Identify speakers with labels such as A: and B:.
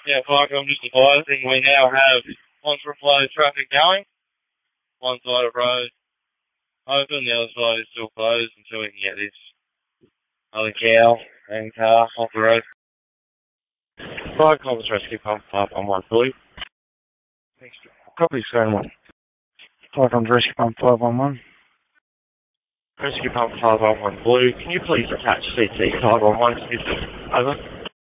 A: Yeah, Clark, I'm just advising we now have contraflow traffic going. One side of the road open, the other side is still closed until we can get this other cow and car off the road. Fire Compass Rescue Pump 511, please. Thanks. Copy, Scan 1. Fire Compass Rescue Pump 511. Rescue Pump 511 Blue, can you please attach CT 511? Over.